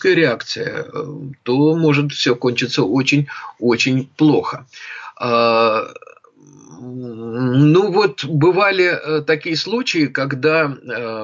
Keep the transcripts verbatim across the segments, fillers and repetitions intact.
реакция, то может все кончиться очень-очень плохо. Ну вот бывали такие случаи, когда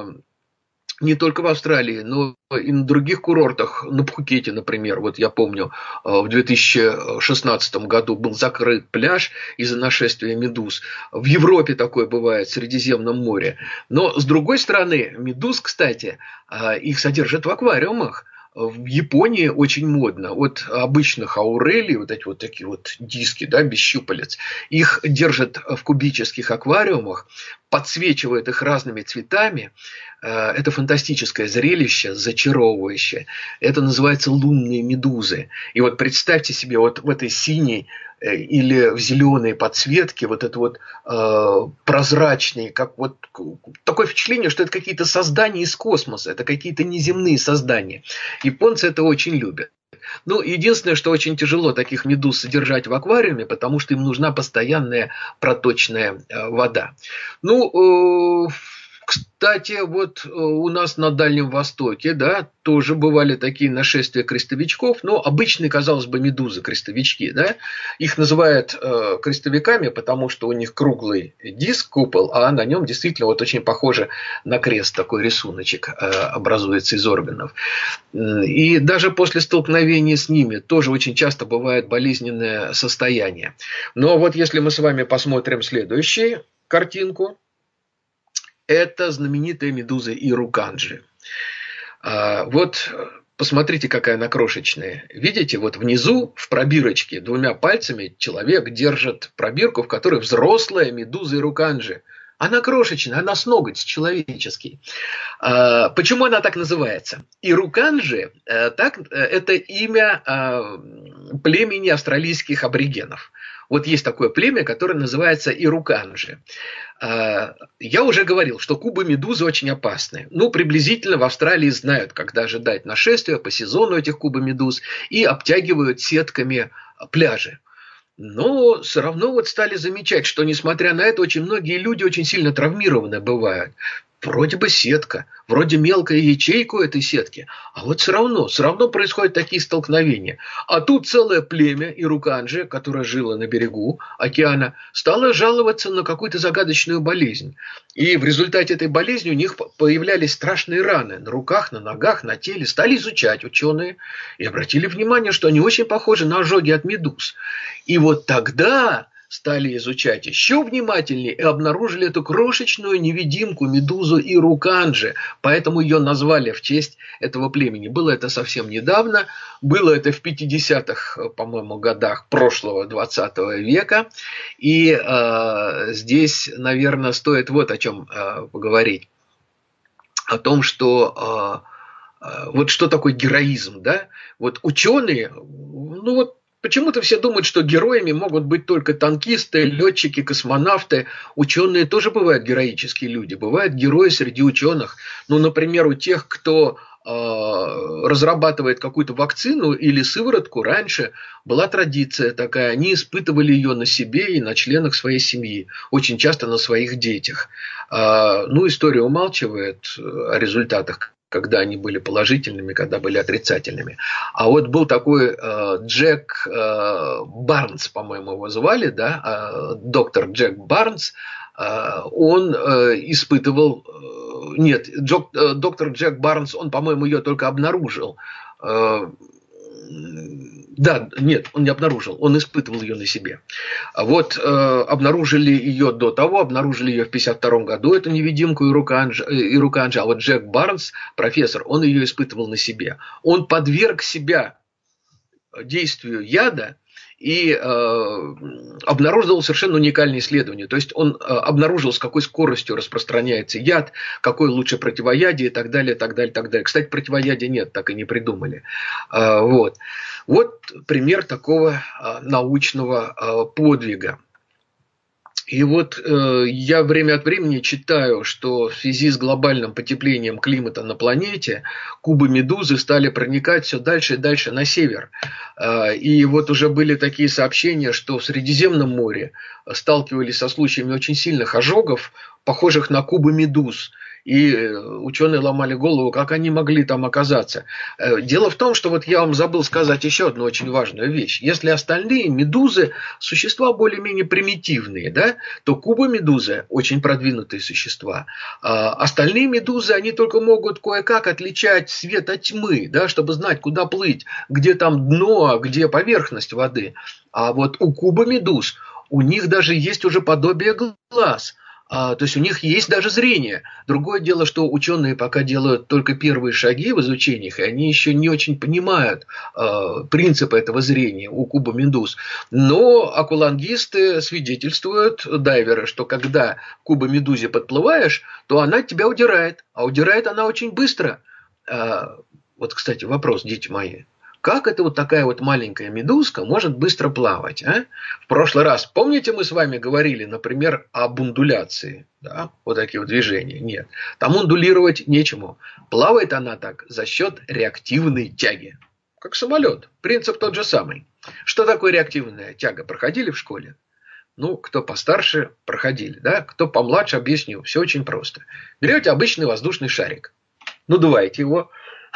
не только в Австралии, но и на других курортах, на Пхукете, например, вот я помню, в две тысячи шестнадцатом году был закрыт пляж из-за нашествия медуз. В Европе такое бывает, в Средиземном море. Но, с другой стороны, медуз, кстати, их содержат в аквариумах. В Японии очень модно от обычных аурелий, вот эти вот такие вот диски, да, без щупалец, их держат в кубических аквариумах, подсвечивают их разными цветами. Это фантастическое зрелище, зачаровывающее. Это называется лунные медузы. И вот представьте себе, вот в этой синей или в зеленой подсветке вот это вот э, прозрачные, как вот такое впечатление, что это какие-то создания из космоса, это какие-то неземные создания. Японцы это очень любят. Ну, единственное, что очень тяжело таких медуз содержать в аквариуме, потому что им нужна постоянная проточная э, вода. Ну, э, кстати, вот у нас на Дальнем Востоке, да, тоже бывали такие нашествия крестовичков, но обычные, казалось бы, медузы-крестовички, да, их называют э, крестовиками, потому что у них круглый диск, купол, а на нем действительно вот очень похоже на крест, такой рисуночек э, образуется из органов. И даже после столкновения с ними тоже очень часто бывает болезненное состояние. Но вот если мы с вами посмотрим следующую картинку, это знаменитая медуза Ируканджи. Вот посмотрите, какая она крошечная. Видите, вот внизу в пробирочке двумя пальцами человек держит пробирку, в которой взрослая медуза Ируканджи. Она крошечная, она с ноготь человеческий. Почему она так называется? Ируканджи так, это имя племени австралийских аборигенов. Вот есть такое племя, которое называется Ируканджи. Я уже говорил, что кубы-медузы очень опасны. Ну, приблизительно в Австралии знают, когда ожидать нашествия по сезону этих кубы-медуз и обтягивают сетками пляжи. Но все равно вот стали замечать, что несмотря на это, очень многие люди очень сильно травмированы бывают. Вроде бы сетка, вроде мелкая ячейка у этой сетки, а вот все равно, все равно происходят такие столкновения. А тут целое племя Ируканджи, которое жило на берегу океана, стало жаловаться на какую-то загадочную болезнь. И в результате этой болезни у них появлялись страшные раны на руках, на ногах, на теле. Стали изучать ученые и обратили внимание, что они очень похожи на ожоги от медуз. И вот тогда стали изучать еще внимательнее и обнаружили эту крошечную невидимку медузу Ируканджи, поэтому ее назвали в честь этого племени. Было это совсем недавно, было это в пятидесятых, по-моему, годах прошлого двадцатого века, и э, здесь, наверное, стоит вот о чем э, поговорить, о том, что э, э, вот что такое героизм, да? Вот ученые, ну вот, почему-то все думают, что героями могут быть только танкисты, летчики, космонавты. Ученые тоже бывают героические люди. Бывают герои среди ученых. Ну, например, у тех, кто э, разрабатывает какую-то вакцину или сыворотку, раньше была традиция такая. Они испытывали ее на себе и на членах своей семьи. Очень часто на своих детях. Э, ну, история умалчивает о результатах, когда они были положительными, когда были отрицательными. А вот был такой э, Джек э, Барнс, по-моему, его звали, да, э, доктор Джек Барнс, э, он э, испытывал, э, нет, Джок, э, доктор Джек Барнс, он, по-моему, ее только обнаружил. Э, Да, нет, он не обнаружил, он испытывал ее на себе. Вот э, обнаружили ее до того, обнаружили ее в пятьдесят втором году, эту невидимку Ируканджи, Ируканджи, а вот Джек Барнс, профессор, он ее испытывал на себе. Он подверг себя действию яда и э, обнаружил совершенно уникальное исследование. То есть он э, обнаружил, с какой скоростью распространяется яд, какое лучше противоядие и так далее, так далее, так далее. Кстати, противоядия нет, так и не придумали. Э, вот. вот пример такого э, научного э, подвига. И вот э, я время от времени читаю, что в связи с глобальным потеплением климата на планете кубы-медузы стали проникать все дальше и дальше на север. Э, и вот уже были такие сообщения, что в Средиземном море сталкивались со случаями очень сильных ожогов, похожих на кубы-медуз. И ученые ломали голову, как они могли там оказаться. Дело в том, что вот я вам забыл сказать еще одну очень важную вещь. Если остальные медузы существа более-менее примитивные, да, то кубомедузы очень продвинутые существа. А остальные медузы, они только могут кое-как отличать свет от тьмы, да, чтобы знать, куда плыть, где там дно, а где поверхность воды. А вот у кубомедуз, у них даже есть уже подобие глаз. А, то есть у них есть даже зрение. Другое дело, что ученые пока делают только первые шаги в изучениях, и они еще не очень понимают а, принципы этого зрения у кубомедуз. Но аквалангисты свидетельствуют, дайверы, что когда к кубомедузе подплываешь, то она от тебя удирает. А удирает она очень быстро. А, вот, кстати, вопрос, дети мои. Как это вот такая вот маленькая медузка может быстро плавать? А? В прошлый раз, помните, мы с вами говорили, например, об ундуляции? Да? Вот такие вот движения. Нет. Там ундулировать нечему. Плавает она так за счет реактивной тяги. Как самолет. Принцип тот же самый. Что такое реактивная тяга? Проходили в школе? Ну, кто постарше, проходили. Да? Кто помладше, объясню. Все очень просто. Берете обычный воздушный шарик. Надуваете его.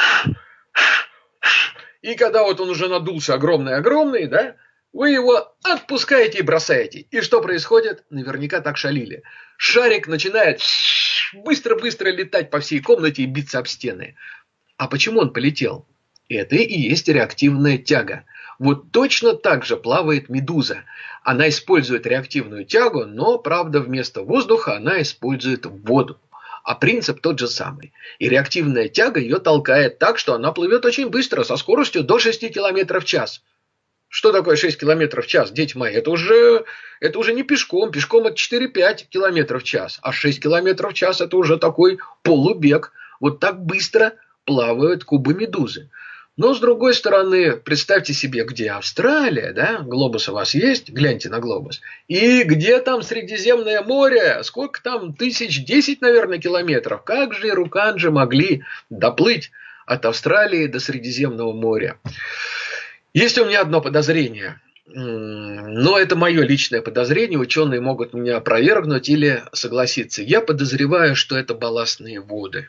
И когда вот он уже надулся огромный-огромный, да, вы его отпускаете и бросаете. И что происходит? Наверняка так шалили. Шарик начинает быстро-быстро летать по всей комнате и биться об стены. А почему он полетел? Это и есть реактивная тяга. Вот точно так же плавает медуза. Она использует реактивную тягу, но, правда, вместо воздуха она использует воду. А принцип тот же самый. И реактивная тяга ее толкает так, что она плывет очень быстро, со скоростью до шести километров в час. Что такое шесть километров в час, дети мои? Это уже, это уже не пешком. Пешком это четыре-пять километров в час. А шесть километров в час это уже такой полубег. Вот так быстро плавают кубомедузы. Но, с другой стороны, представьте себе, где Австралия, да, глобус у вас есть, гляньте на глобус, и где там Средиземное море, сколько там, тысяч десять, наверное, километров, как же ируканджи могли доплыть от Австралии до Средиземного моря? Есть у меня одно подозрение, но это мое личное подозрение, ученые могут меня опровергнуть или согласиться. Я подозреваю, что это балластные воды.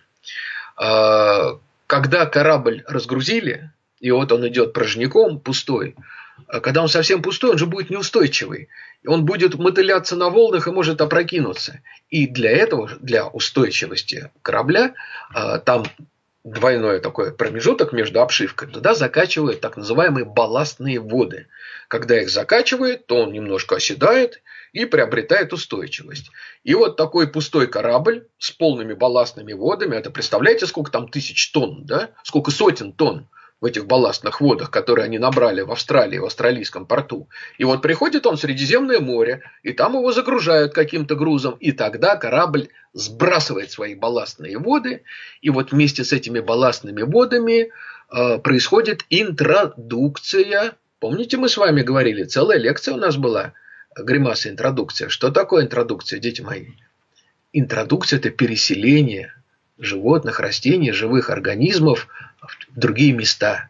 Когда корабль разгрузили, и вот он идет порожняком, пустой, когда он совсем пустой, он же будет неустойчивый. Он будет мотыляться на волнах и может опрокинуться. И для этого, для устойчивости корабля, там двойной такой промежуток между обшивкой, туда закачивают так называемые балластные воды. Когда их закачивают, то он немножко оседает и приобретает устойчивость. И вот такой пустой корабль с полными балластными водами, это представляете, сколько там тысяч тонн, да? Сколько сотен тонн в этих балластных водах, которые они набрали в Австралии, в австралийском порту. И вот приходит он в Средиземное море, и там его загружают каким-то грузом, и тогда корабль сбрасывает свои балластные воды, и вот вместе с этими балластными водами э, происходит интродукция. Помните, мы с вами говорили, целая лекция у нас была, гримаса интродукция. Что такое интродукция, дети мои? Интродукция – это переселение животных, растений, живых организмов в другие места.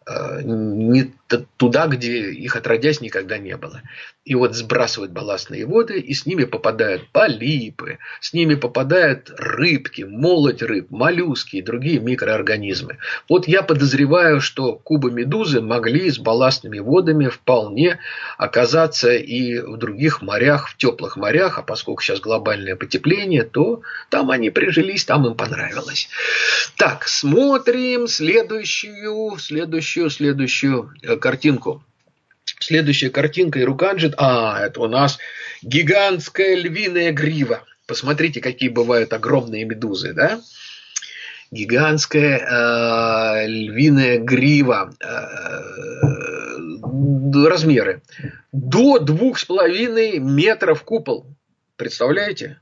Не туда, где их отродясь никогда не было. И вот сбрасывают балластные воды, и с ними попадают полипы, с ними попадают рыбки, молоть рыб, моллюски и другие микроорганизмы. Вот я подозреваю, что кубомедузы могли с балластными водами вполне оказаться и в других морях, в теплых морях, а поскольку сейчас глобальное потепление, то там они прижились, там им понравилось. Так, смотрим следующую, следующую, следующую картинку. Следующая картинка ируканджи. А, это у нас гигантская львиная грива. Посмотрите, какие бывают огромные медузы, да? Гигантская э, львиная грива. Э, размеры. До двух с половиной метров купол. Представляете?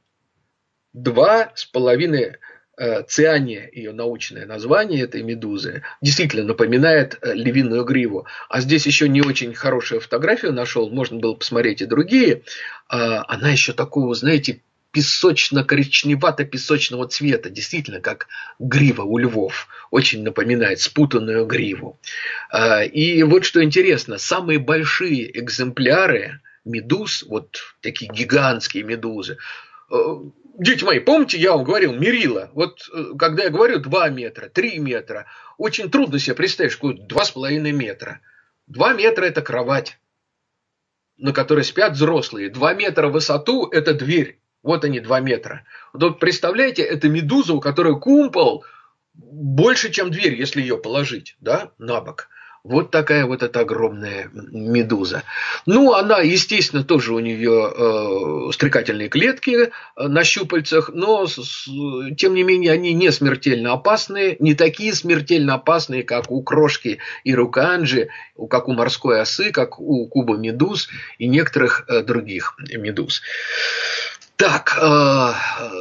Два с половиной циания, ее научное название этой медузы, действительно напоминает львиную гриву. А здесь еще не очень хорошую фотографию нашел, можно было посмотреть и другие. Она еще такого, знаете, песочно-коричневато-песочного цвета, действительно, как грива у львов. Очень напоминает спутанную гриву. И вот что интересно, самые большие экземпляры медуз, вот такие гигантские медузы, Дети мои, помните, я вам говорил, мерила. Вот когда я говорю два метра, три метра, очень трудно себе представить, что два с половиной метра. Два метра – это кровать, на которой спят взрослые. Два метра в высоту – это дверь. Вот они, два метра. Вот представляете, это медуза, у которой кумпол больше, чем дверь, если ее положить, да, на бок. Вот такая вот эта огромная медуза. Ну, она, естественно, тоже у нее э, стрекательные клетки на щупальцах, но, с, тем не менее, они не смертельно опасные, не такие смертельно опасные, как у крошки и руканджи, как у морской осы, как у куба-медуз и некоторых э, других медуз. Так, э,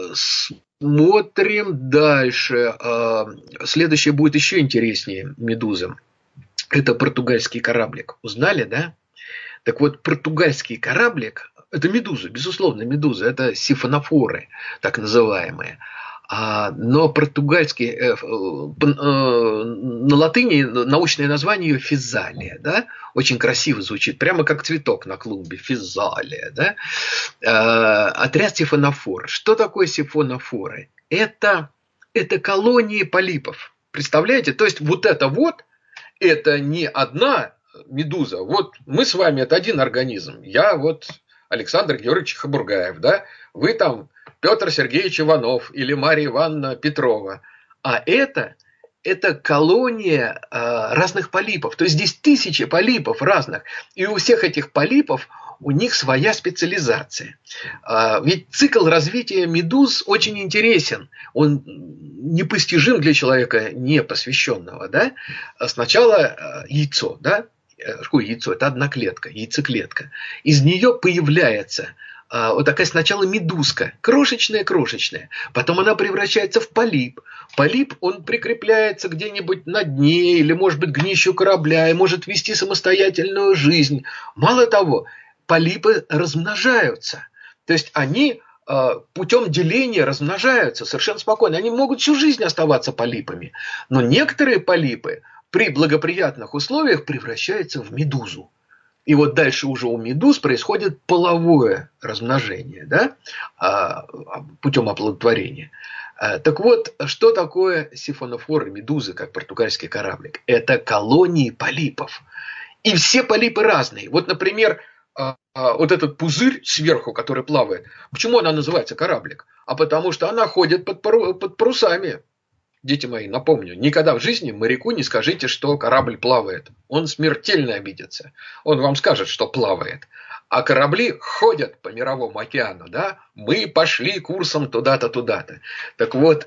смотрим дальше. Э, следующее будет еще интереснее медуза. Это португальский кораблик. Узнали, да? Так вот, португальский кораблик – это медуза, безусловно, медуза. Это сифонофоры, так называемые. А, но португальский, э, э, на латыни научное название ее физалия, да? Очень красиво звучит, прямо как цветок на клумбе, физалия, да? Э, отряд сифонофор. Что такое сифонофоры? Это, это колонии полипов. Представляете? То есть вот это вот, это не одна медуза. Вот мы с вами, это один организм. Я вот Александр Георгиевич Хабургаев, да? Вы там Петр Сергеевич Иванов или Мария Ивановна Петрова. А это, это колония э, разных полипов. То есть здесь тысячи полипов разных. И у всех этих полипов у них своя специализация. Э, ведь цикл развития медуз очень интересен. Он непостижим для человека непосвященного. Да? Сначала э, яйцо. Да? Какое яйцо? Это одна клетка, яйцеклетка. Из нее появляется а, вот такая сначала медузка, крошечная-крошечная. Потом она превращается в полип. Полип, он прикрепляется где-нибудь на дне или, может быть, к днищу корабля и может вести самостоятельную жизнь. Мало того, полипы размножаются. То есть они а, путем деления размножаются совершенно спокойно. Они могут всю жизнь оставаться полипами. Но некоторые полипы при благоприятных условиях превращаются в медузу. И вот дальше уже у медуз происходит половое размножение, да, путем оплодотворения. Так вот, что такое сифонофоры, медузы, как португальский кораблик? Это колонии полипов. И все полипы разные. Вот, например, вот этот пузырь сверху, который плавает, почему она называется кораблик? А потому что она ходит под парусами. Дети мои, напомню, никогда в жизни моряку не скажите, что корабль плавает. Он смертельно обидится. Он вам скажет, что плавает. А корабли ходят по мировому океану, да? Мы пошли курсом туда-то, туда-то. Так вот,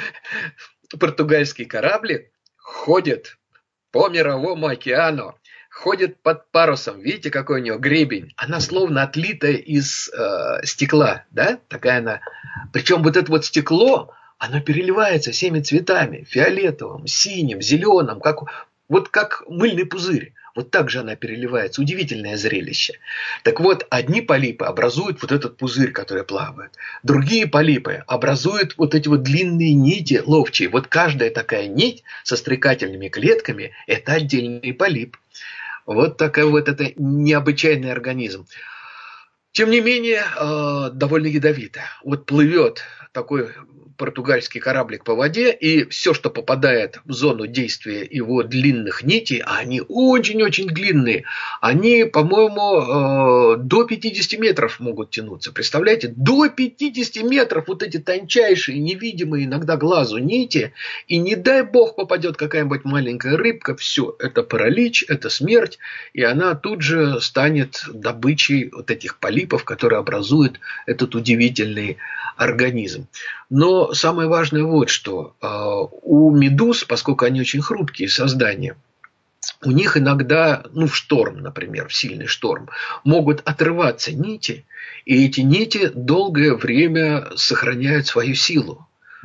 португальский корабль ходит по мировому океану, ходит под парусом. Видите, какой у него гребень? Она словно отлитая из э, стекла, да? Такая она. Причем вот это вот стекло, оно переливается всеми цветами, фиолетовым, синим, зеленым, как, вот как мыльный пузырь. Вот так же она переливается. Удивительное зрелище. Так вот, одни полипы образуют вот этот пузырь, который плавает. Другие полипы образуют вот эти вот длинные нити ловчие. Вот каждая такая нить со стрекательными клетками – это отдельный полип. Вот такой вот это необычайный организм. Тем не менее, довольно ядовито. Вот плывет такой португальский кораблик по воде, и все, что попадает в зону действия его длинных нитей, а они очень-очень длинные, они, по-моему, до пятидесяти метров могут тянуться. Представляете? До пятидесяти метров вот эти тончайшие, невидимые иногда глазу нити, и не дай бог попадет какая-нибудь маленькая рыбка, все, это паралич, это смерть, и она тут же станет добычей вот этих полипов, которые образуют этот удивительный организм. Но самое важное вот что. У медуз, поскольку они очень хрупкие создания, у них иногда, ну в шторм, например, в сильный шторм, могут отрываться нити, и эти нити долгое время сохраняют свою силу.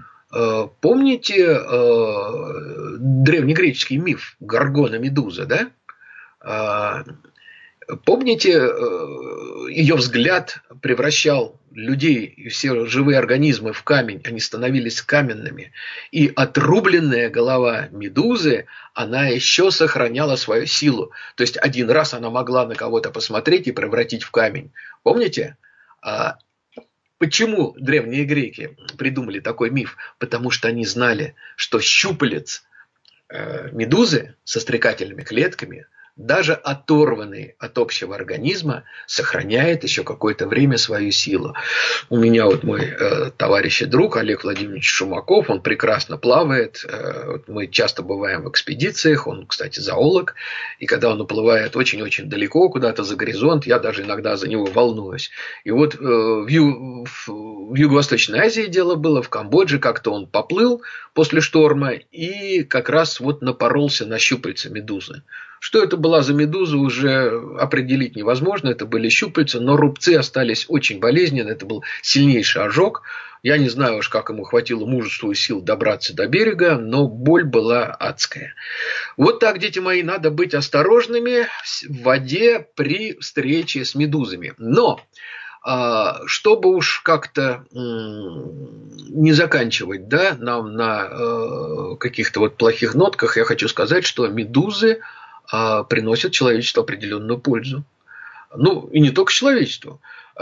Помните древнегреческий миф Горгона Медуза, да? Помните, ее взгляд превращал людей и все живые организмы в камень, они становились каменными. И отрубленная голова медузы, она еще сохраняла свою силу. То есть один раз она могла на кого-то посмотреть и превратить в камень. Помните? Почему древние греки придумали такой миф? Потому что они знали, что щупалец э, медузы со стрекательными клетками, даже оторванный от общего организма, сохраняет еще какое-то время свою силу. У меня вот мой э, товарищ и друг Олег Владимирович Шумаков, он прекрасно плавает. Э, мы часто бываем в экспедициях, он, кстати, зоолог. И когда он уплывает очень-очень далеко куда-то за горизонт, я даже иногда за него волнуюсь. И вот э, в, Ю, в, в Юго-Восточной Азии дело было, в Камбодже как-то он поплыл после шторма и как раз вот напоролся на щупальца медузы. Что это была за медуза, уже определить невозможно. Это были щупальца, но рубцы остались очень болезненные. Это был сильнейший ожог. Я не знаю уж, как ему хватило мужества и сил добраться до берега, но боль была адская. Вот так, дети мои, надо быть осторожными в воде при встрече с медузами. Но чтобы уж как-то не заканчивать, да, нам на каких-то вот плохих нотках, я хочу сказать, что медузы приносят человечеству определенную пользу. Ну, и не только человечеству.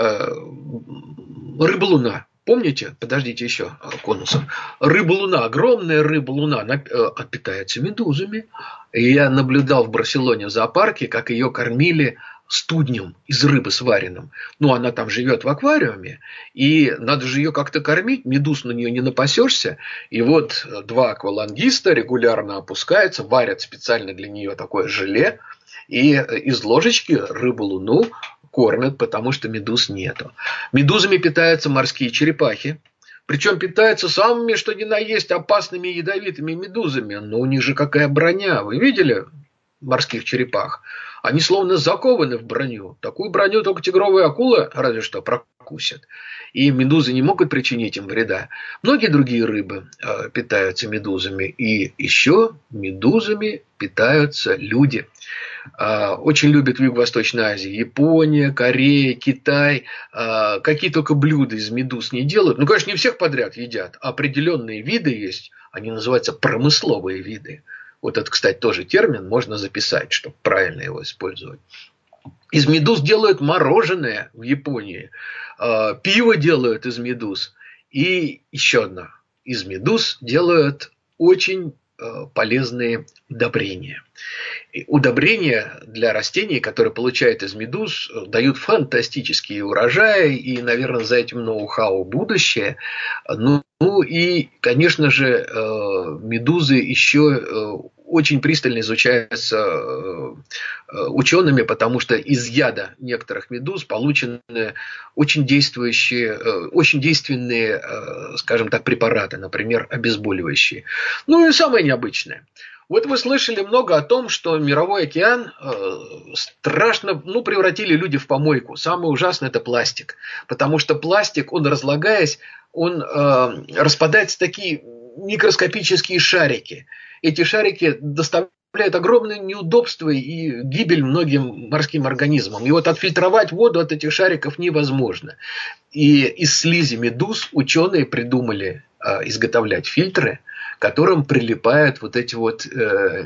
Рыба-луна. Помните? Подождите еще, конусов. Рыба-луна, огромная рыба-луна, питается медузами. И я наблюдал в Барселоне в зоопарке, как ее кормили студнем из рыбы сваренным. Ну, она там живет в аквариуме, и надо же ее как-то кормить, медуз на нее не напасешься. И вот два аквалангиста регулярно опускаются, варят специально для нее такое желе, и из ложечки рыбу-луну кормят, потому что медуз нету. Медузами питаются морские черепахи. Причем питаются самыми, что ни на есть, опасными ядовитыми медузами. Но у них же какая броня. Вы видели морских черепах? Они словно закованы в броню. Такую броню только тигровые акулы разве что прокусят. И медузы не могут причинить им вреда. Многие другие рыбы э, питаются медузами. И еще медузами питаются люди. Э, очень любят в Юго-Восточной Азии. Япония, Корея, Китай. Э, какие только блюда из медуз не делают. Ну, конечно, не всех подряд едят. Определенные виды есть. Они называются промысловые виды. Вот это, кстати, тоже термин, можно записать, чтобы правильно его использовать. Из медуз делают мороженое в Японии, пиво делают из медуз. И еще одно. Из медуз делают очень полезные удобрения. И удобрения для растений, которые получают из медуз, дают фантастические урожаи. И, наверное, за этим ноу-хау будущее. Ну, ну и, конечно же, медузы еще очень пристально изучаются учеными, потому что из яда некоторых медуз получены очень действующие, очень действенные, скажем так, препараты, например, обезболивающие. Ну и самое необычное. Вот вы слышали много о том, что мировой океан страшно, ну, превратили люди в помойку. Самое ужасное – это пластик. Потому что пластик, он разлагаясь, он э, распадается в такие микроскопические шарики. Эти шарики доставляют огромные неудобства и гибель многим морским организмам. И вот отфильтровать воду от этих шариков невозможно. И из слизи медуз ученые придумали э, изготовлять фильтры, к которым прилипают вот эти вот э,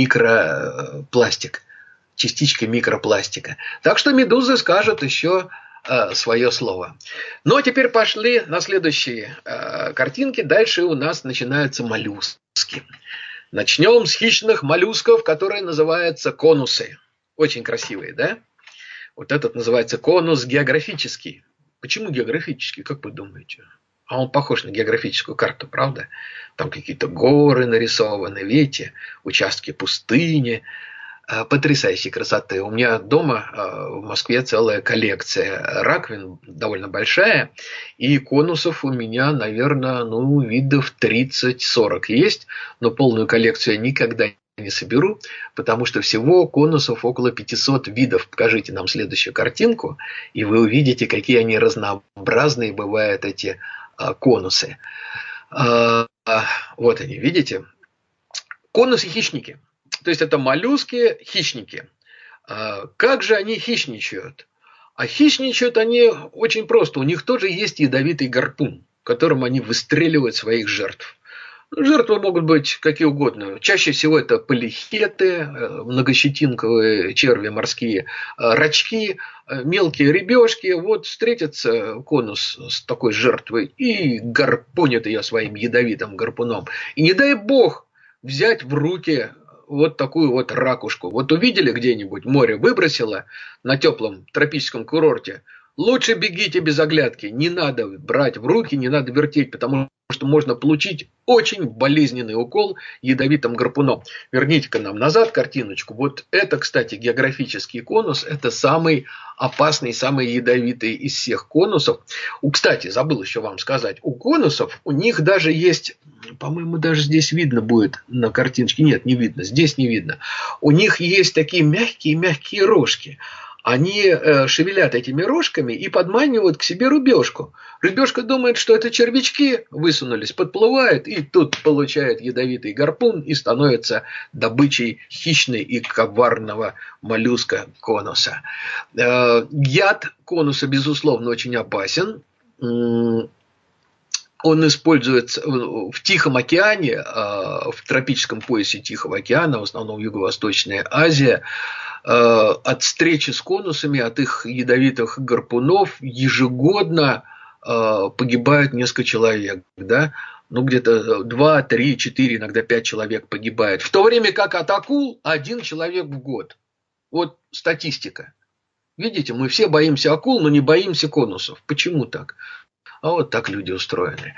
микропластик, частички микропластика. Так что медузы скажут еще э, свое слово. Ну а теперь пошли на следующие э, картинки. Дальше у нас начинаются моллюски. Начнем с хищных моллюсков, которые называются конусы. Очень красивые, да? Вот этот называется конус географический. Почему географический, как вы думаете? А он похож на географическую карту, правда? Там какие-то горы нарисованы, видите, участки пустыни. Потрясающей красоты. У меня дома в Москве целая коллекция раковин, довольно большая. И конусов у меня, наверное, ну, видов тридцать-сорок есть. Но полную коллекцию я никогда не соберу, потому что всего конусов около пятисот видов. Покажите нам следующую картинку, и вы увидите, какие они разнообразные бывают, эти конусы. Вот они, видите? Конусы-хищники. То есть это моллюски-хищники. Как же они хищничают? А хищничают они очень просто. У них тоже есть ядовитый гарпун, которым они выстреливают своих жертв. Жертвы могут быть какие угодно. Чаще всего это полихеты, многощетинковые черви морские, рачки, мелкие рыбешки. Вот встретится конус с такой жертвой и гарпунит ее своим ядовитым гарпуном. И не дай бог взять в руки вот такую вот ракушку. Вот увидели где-нибудь, море выбросило на теплом тропическом курорте, лучше бегите без оглядки. Не надо брать в руки, не надо вертеть, потому что можно получить очень болезненный укол ядовитым гарпуном. Верните-ка нам назад картиночку. Вот это, кстати, географический конус. Это самый опасный, самый ядовитый из всех конусов. У, кстати, забыл еще вам сказать. У конусов, у них даже есть, по-моему, даже здесь видно будет на картиночке. Нет, не видно. Здесь не видно. У них есть такие мягкие-мягкие рожки. Они э, шевелят этими рожками и подманивают к себе рыбешку. Рыбешка думает, что это червячки высунулись, подплывает и тут получает ядовитый гарпун и становится добычей хищной и коварного моллюска конуса. Э, яд конуса, безусловно, очень опасен. Он используется в Тихом океане, в тропическом поясе Тихого океана, в основном Юго-Восточная Азия. От встречи с конусами, от их ядовитых гарпунов ежегодно погибает несколько человек. Да? Ну, где-то два, три, четыре, иногда пять человек погибает. В то время как от акул один человек в год. Вот статистика. Видите, мы все боимся акул, но не боимся конусов. Почему так? А вот так люди устроены.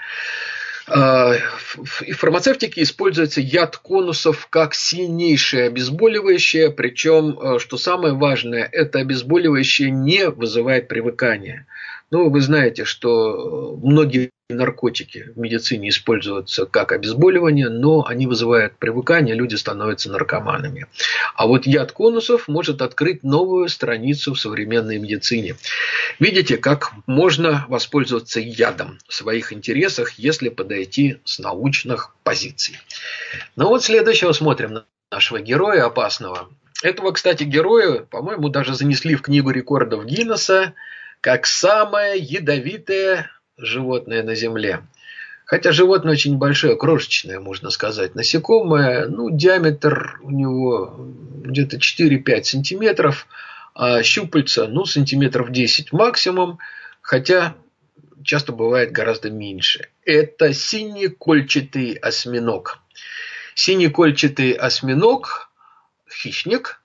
В фармацевтике используется яд конусов как сильнейшее обезболивающее, причем, что самое важное, это обезболивающее не вызывает привыкания. Ну, вы знаете, что многие наркотики в медицине используются как обезболивание, но они вызывают привыкание, люди становятся наркоманами. А вот яд конусов может открыть новую страницу в современной медицине. Видите, как можно воспользоваться ядом в своих интересах, если подойти с научных позиций. Ну вот следующего смотрим на нашего героя опасного. Этого, кстати, героя, по-моему, даже занесли в книгу рекордов Гиннесса как самое ядовитое животное на Земле. Хотя животное очень большое, крошечное, можно сказать. Насекомое, ну, диаметр у него где-то четыре-пять сантиметров, а щупальца, ну, сантиметров десять максимум, хотя часто бывает гораздо меньше. Это синий кольчатый осьминог. Синий кольчатый осьминог, хищник,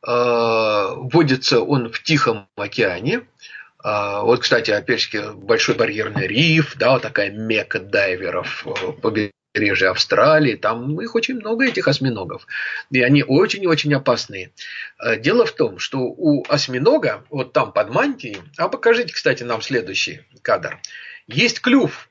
водится он в Тихом океане. Вот, кстати, опять же, большой барьерный риф, да, вот такая мекка дайверов, побережье Австралии, там их очень много, этих осьминогов, и они очень-очень опасные. Дело в том, что у осьминога, вот там под мантией, а покажите, кстати, нам следующий кадр, есть клюв.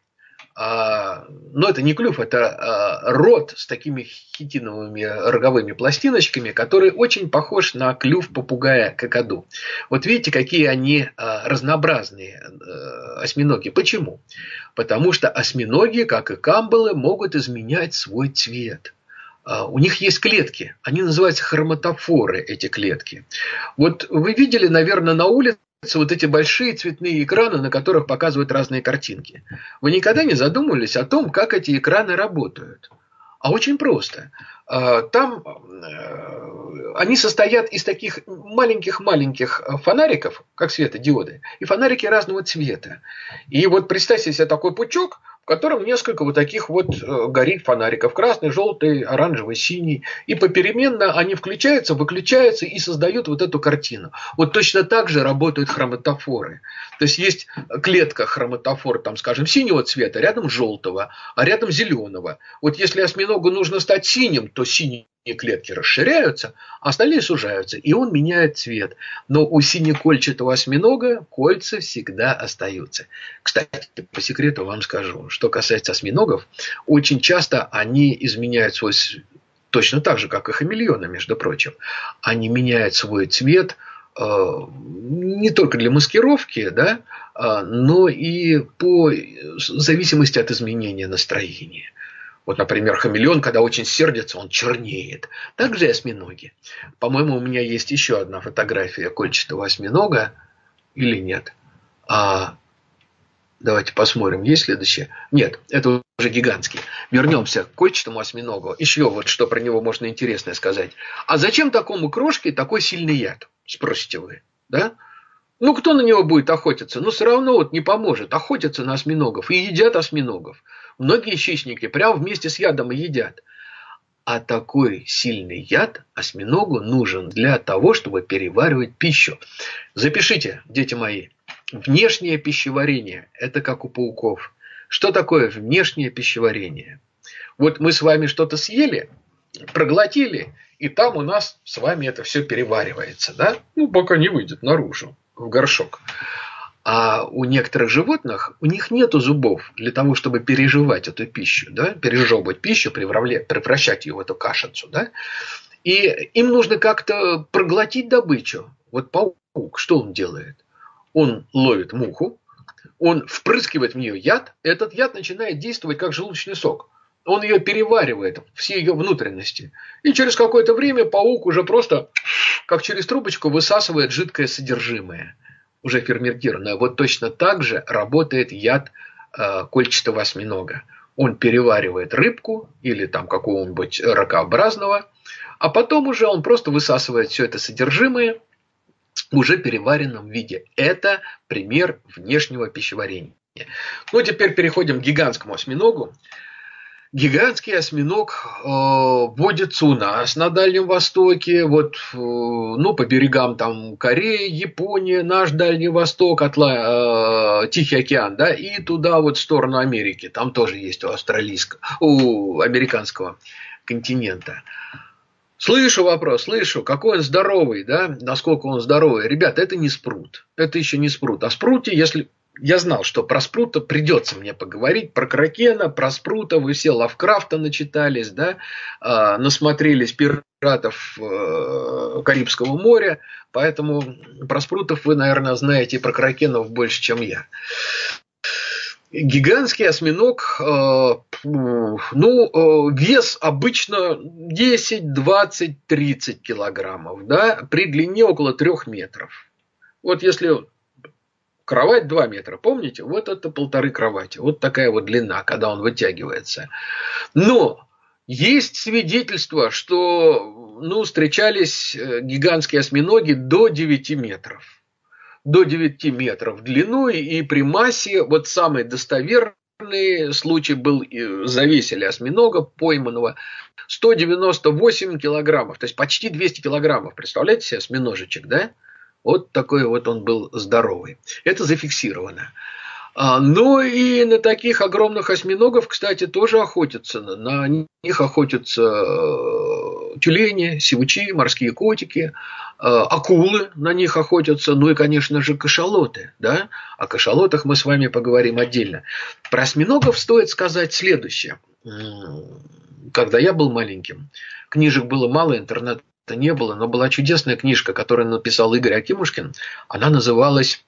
Но это не клюв, это рот с такими хитиновыми роговыми пластиночками, который очень похож на клюв попугая какаду. Вот видите, какие они разнообразные осьминоги. Почему? Потому что осьминоги, как и камбалы, могут изменять свой цвет. У них есть клетки, они называются хроматофоры, эти клетки. Вот вы видели, наверное, на улице вот эти большие цветные экраны, на которых показывают разные картинки. Вы никогда не задумывались о том, как эти экраны работают? А очень просто. Там они состоят из таких маленьких-маленьких фонариков, как светодиоды, и фонарики разного цвета. И вот представьте себе такой пучок, в котором несколько вот таких вот горит фонариков. Красный, желтый, оранжевый, синий. И попеременно они включаются, выключаются и создают вот эту картину. Вот точно так же работают хроматофоры. То есть есть клетка хроматофор, там, скажем, синего цвета, рядом желтого, а рядом зеленого. Вот если осьминогу нужно стать синим, то синие клетки расширяются, а остальные сужаются, и он меняет цвет. Но у синекольчатого осьминога кольца всегда остаются. Кстати, по секрету вам скажу, что касается осьминогов, очень часто они изменяют свой цвет, точно так же, как и хамелеоны, между прочим. Они меняют свой цвет э, не только для маскировки, да, э, но и по зависимости от изменения настроения. Вот, например, хамелеон, когда очень сердится, он чернеет. Также и осьминоги. По-моему, у меня есть еще одна фотография кольчатого осьминога. Или нет? А, Давайте посмотрим, есть следующее. Нет, это уже гигантский. Вернемся к кольчатому осьминогу. Еще вот что про него можно интересное сказать. А зачем такому крошке такой сильный яд? Спросите вы. Да? Ну, кто на него будет охотиться? Ну, все равно вот не поможет. Охотятся на осьминогов и едят осьминогов. Многие хищники прямо вместе с ядом и едят. А такой сильный яд осьминогу нужен для того, чтобы переваривать пищу. Запишите, дети мои. Внешнее пищеварение – это как у пауков. Что такое внешнее пищеварение? Вот мы с вами что-то съели, проглотили, и там у нас с вами это все переваривается, да? Ну, пока не выйдет наружу, в горшок. А у некоторых животных, у них нет зубов для того, чтобы переживать эту пищу, да? Пережевывать пищу, превращать ее в эту кашицу, да? И им нужно как-то проглотить добычу. Вот паук, что он делает? Он ловит муху, он впрыскивает в нее яд, этот яд начинает действовать как желудочный сок. Он ее переваривает, все ее внутренности. И через какое-то время паук уже просто, как через трубочку, высасывает жидкое содержимое, уже ферментированное. Вот точно так же работает яд э, кольчатого осьминога. Он переваривает рыбку или там какого-нибудь ракообразного, а потом уже он просто высасывает все это содержимое, уже переваренном виде. Это пример внешнего пищеварения. Ну, теперь переходим к гигантскому осьминогу. Гигантский осьминог э, водится у нас на Дальнем Востоке, вот, э, ну, по берегам там Кореи, Япония, наш Дальний Восток, Атла, э, Тихий океан, да, и туда вот в сторону Америки, там тоже есть у австралийского, у американского континента. Слышу вопрос, слышу, какой он здоровый, да, насколько он здоровый. Ребята, это не спрут, это еще не спрут. О спруте, если... Я знал, что про спрута придется мне поговорить, про кракена, про спрута, вы все Лавкрафта начитались, да, э, насмотрелись пиратов э, Карибского моря, поэтому про спрутов вы, наверное, знаете и про кракенов больше, чем я. Гигантский осьминог, э, ну, э, вес обычно десять, двадцать, тридцать килограммов, да, при длине около трех метров. Вот если кровать два метра, помните? Вот это полторы кровати. Вот такая вот длина, когда он вытягивается. Но есть свидетельства, что, ну, встречались гигантские осьминоги до девяти метров. До девяти метров в длину, и при массе, вот самый достоверный случай был, завесили осьминога пойманного, сто девяносто восемь килограммов, то есть почти двести килограммов, представляете себе, осьминожечек, да? Вот такой вот он был здоровый. Это зафиксировано. Но и на таких огромных осьминогов, кстати, тоже охотятся. На них охотятся тюлени, сивучи, морские котики, акулы на них охотятся, ну и, конечно же, кашалоты. Да? О кашалотах мы с вами поговорим отдельно. Про осьминогов стоит сказать следующее. Когда я был маленьким, книжек было мало, интернета не было, но была чудесная книжка, которую написал Игорь Акимушкин. Она называлась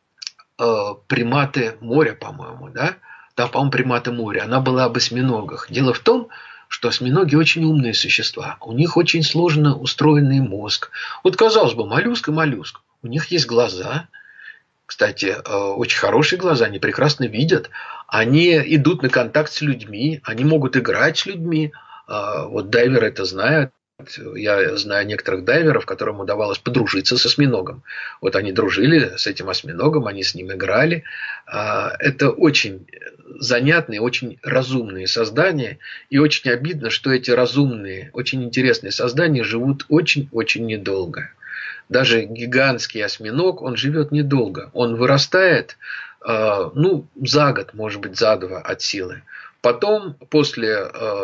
«Приматы моря», по-моему, да? Да, по-моему, «Приматы моря». Она была об осьминогах. Дело в том, что осьминоги очень умные существа. У них очень сложно устроенный мозг. Вот, казалось бы, моллюск и моллюск. У них есть глаза. Кстати, очень хорошие глаза, они прекрасно видят. Они идут на контакт с людьми, они могут играть с людьми. Вот дайверы это знают. Я знаю некоторых дайверов, которым удавалось подружиться с осьминогом. Вот они дружили с этим осьминогом, они с ним играли. Это очень занятные, очень разумные создания. И очень обидно, что эти разумные, очень интересные создания живут очень-очень недолго. Даже гигантский осьминог, он живет недолго. Он вырастает, ну, за год, может быть, за два от силы. Потом, после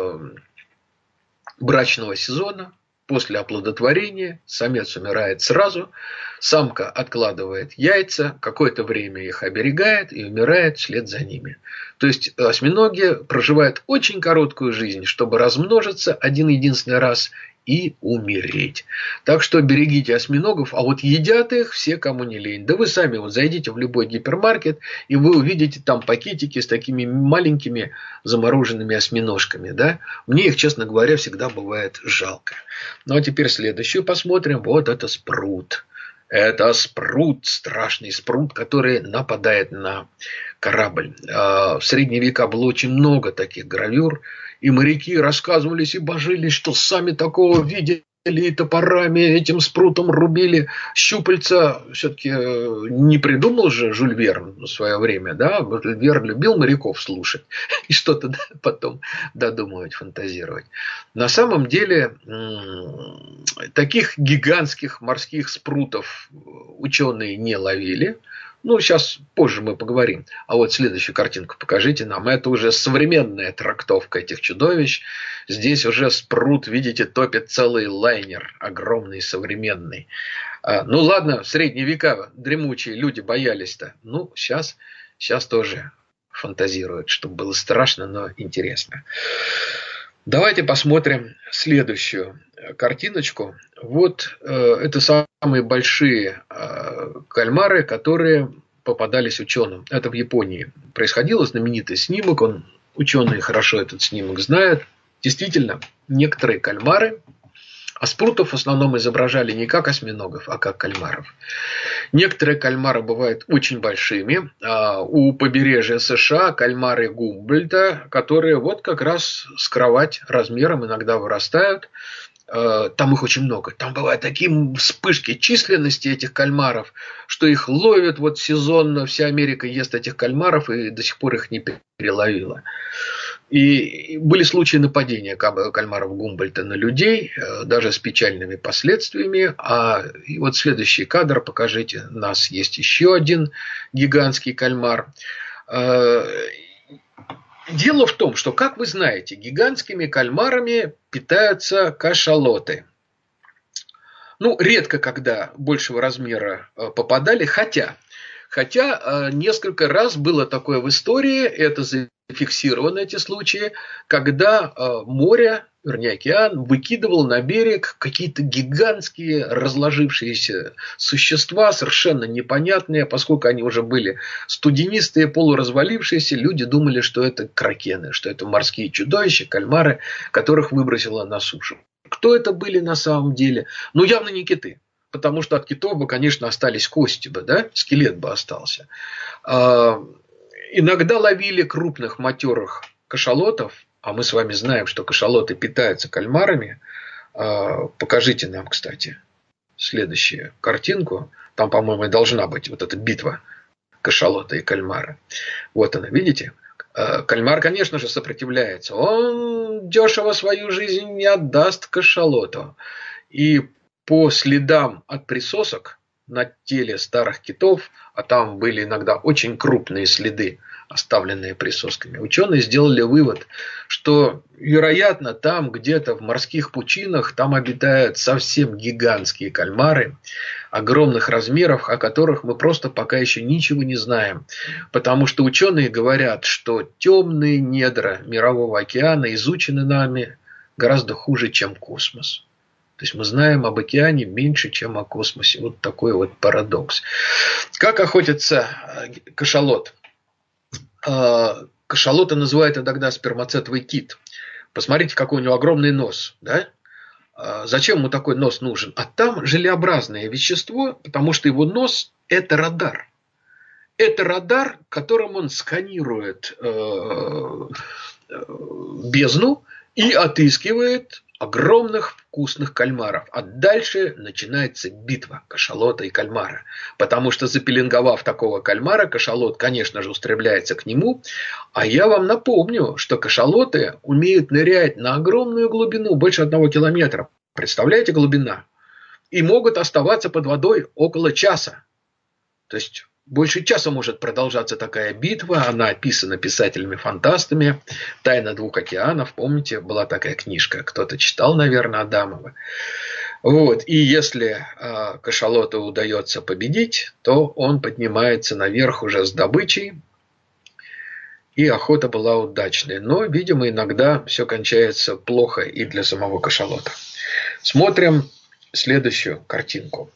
брачного сезона, после оплодотворения, самец умирает сразу, самка откладывает яйца, какое-то время их оберегает и умирает вслед за ними. То есть осьминоги проживают очень короткую жизнь, чтобы размножиться один единственный раз и умереть. Так что берегите осьминогов, а вот едят их все, кому не лень. Да вы сами вот зайдите в любой гипермаркет, и вы увидите там пакетики с такими маленькими замороженными осьминожками. Да? Мне их, честно говоря, всегда бывает жалко. Ну а теперь следующую посмотрим. Вот это спрут. Это спрут, страшный спрут, который нападает на корабль. В средние века было очень много таких гравюр, и моряки рассказывались и божились, что сами такого видели, и топорами этим спрутом рубили щупальца. Все-таки не придумал же Жюль Верн в свое время, да? Жюль Верн любил моряков слушать и что-то потом додумывать, фантазировать. На самом деле таких гигантских морских спрутов ученые не ловили. Ну, сейчас позже мы поговорим. А вот следующую картинку покажите нам. Это уже современная трактовка этих чудовищ. Здесь уже спрут, видите, топит целый лайнер. Огромный, современный. Ну, ладно, в средние века дремучие люди боялись-то. Ну, сейчас, сейчас тоже фантазируют, чтобы было страшно, но интересно. Давайте посмотрим следующую картиночку. Вот э, это самые большие э, кальмары, которые попадались ученым. Это в Японии происходило, знаменитый снимок. Он, ученые хорошо этот снимок знают. Действительно, некоторые кальмары, а спрутов в основном изображали не как осьминогов, а как кальмаров. Некоторые кальмары бывают очень большими. У побережья США кальмары Гумбольдта, которые вот как раз с кровать размером иногда вырастают. Там их очень много. Там бывают такие вспышки численности этих кальмаров, что их ловят вот сезонно. Вся Америка ест этих кальмаров и до сих пор их не переловила. И были случаи нападения кальмаров Гумбольдта на людей, даже с печальными последствиями. А и вот следующий кадр, покажите, у нас есть еще один гигантский кальмар. Дело в том, что, как вы знаете, гигантскими кальмарами питаются кашалоты. Ну, редко когда большего размера попадали, хотя... Хотя несколько раз было такое в истории, это зафиксировано, эти случаи, когда море, вернее океан, выкидывал на берег какие-то гигантские разложившиеся существа, совершенно непонятные, поскольку они уже были студенистые, полуразвалившиеся, люди думали, что это кракены, что это морские чудовища, кальмары, которых выбросило на сушу. Кто это были на самом деле? Ну, явно не киты. Потому что от китов бы, конечно, остались кости бы, да? Скелет бы остался. А, иногда ловили крупных матерых кашалотов, а мы с вами знаем, что кашалоты питаются кальмарами. А, покажите нам, кстати, следующую картинку. Там, по-моему, и должна быть вот эта битва кашалота и кальмара. Вот она, видите? А, кальмар, конечно же, сопротивляется. Он дешево свою жизнь не отдаст кашалоту. И по следам от присосок на теле старых китов, а там были иногда очень крупные следы, оставленные присосками, ученые сделали вывод, что, вероятно, там где-то в морских пучинах там обитают совсем гигантские кальмары огромных размеров, о которых мы просто пока еще ничего не знаем. Потому что ученые говорят, что темные недра Мирового океана изучены нами гораздо хуже, чем космос. То есть мы знаем об океане меньше, чем о космосе. Вот такой вот парадокс. Как охотится кашалот? Кашалота называют иногда спермацетовый кит. Посмотрите, какой у него огромный нос. Да? Зачем ему такой нос нужен? А там желеобразное вещество, потому что его нос – это радар. Это радар, которым он сканирует бездну и отыскивает огромных вкусных кальмаров. А дальше начинается битва кашалота и кальмара. Потому что, запеленговав такого кальмара, кашалот, конечно же, устремляется к нему. А я вам напомню, что кашалоты умеют нырять на огромную глубину, больше одного километра. Представляете, глубина? И могут оставаться под водой около часа. То есть больше часа может продолжаться такая битва. Она описана писателями-фантастами. «Тайна двух океанов». Помните, была такая книжка. Кто-то читал, наверное, Адамова. Вот. И если э, кашалоту удается победить, то он поднимается наверх уже с добычей. И охота была удачной. Но, видимо, иногда все кончается плохо и для самого кашалота. Смотрим следующую картинку.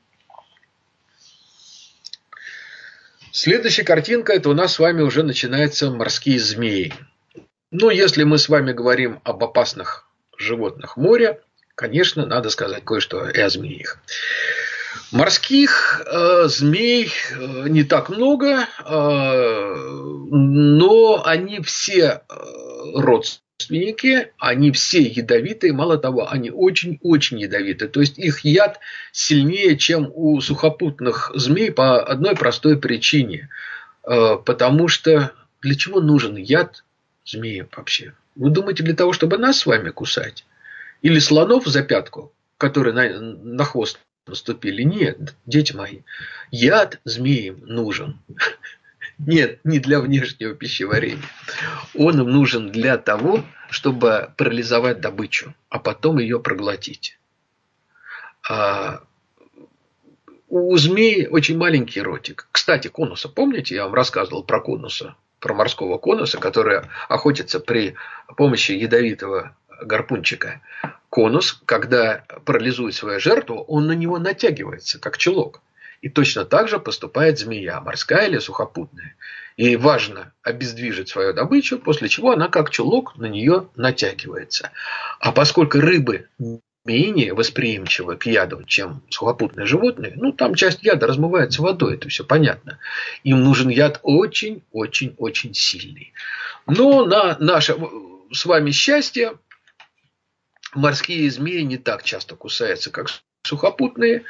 Следующая картинка – это у нас с вами уже начинаются морские змеи. Ну, если мы с вами говорим об опасных животных моря, конечно, надо сказать кое-что и о змеях. Морских э, змей э, не так много, э, но они все э, родственники, они все ядовитые, мало того, они очень-очень ядовитые. То есть их яд сильнее, чем у сухопутных змей по одной простой причине. Э, потому что для чего нужен яд змеям вообще? Вы думаете, для того, чтобы нас с вами кусать? Или слонов за пятку, которые на, на хвост наступили? Нет, дети мои, яд змеям нужен. Нет, не для внешнего пищеварения. Он им нужен для того, чтобы парализовать добычу, а потом ее проглотить. А у змей очень маленький ротик. Кстати, конуса, помните, я вам рассказывал про конуса, про морского конуса, который охотится при помощи ядовитого гарпунчика. Конус, когда парализует свою жертву, он на него натягивается, как чулок. И точно так же поступает змея, морская или сухопутная. Ей важно обездвижить свою добычу, после чего она, как чулок, на нее натягивается. А поскольку рыбы менее восприимчивы к яду, чем сухопутные животные, ну, там часть яда размывается водой, это все понятно. Им нужен яд очень-очень-очень сильный. Но на наше с вами счастье морские змеи не так часто кусаются, как сухопутные.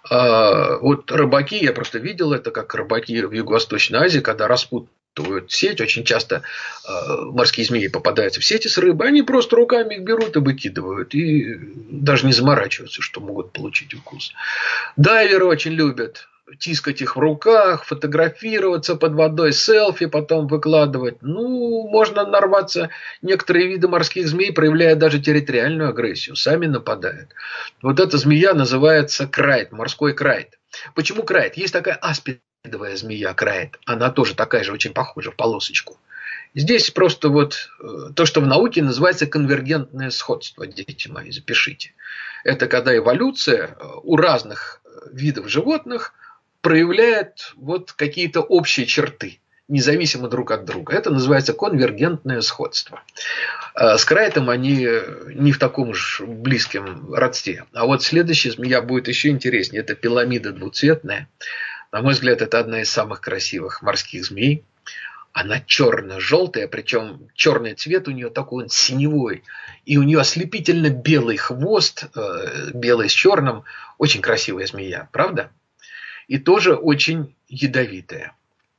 Вот рыбаки, я просто видел это, как рыбаки в Юго-Восточной Азии, когда распутывают сеть, очень часто морские змеи попадаются в сети с рыбой, они просто руками их берут и выкидывают, и даже не заморачиваются, что могут получить укус. Дайверы очень любят тискать их в руках, фотографироваться под водой, селфи потом выкладывать. Ну, можно нарваться. Некоторые виды морских змей проявляют даже территориальную агрессию, сами нападают. Вот эта змея называется крайт, морской крайт. Почему крайт? Есть такая аспидовая змея крайт. Она тоже такая же, очень похожа в полосочку. Здесь просто вот то, что в науке называется конвергентное сходство, дети мои, запишите. Это когда эволюция у разных видов животных проявляет вот какие-то общие черты, независимо друг от друга. Это называется конвергентное сходство. С крайтом они не в таком уж близком родстве. А вот следующая змея будет еще интереснее. Это пиламида двуцветная. На мой взгляд, это одна из самых красивых морских змей. Она черно-желтая, причем черный цвет у нее такой он синевой. И у нее ослепительно белый хвост, белый с черным. Очень красивая змея, правда? И тоже очень ядовитая.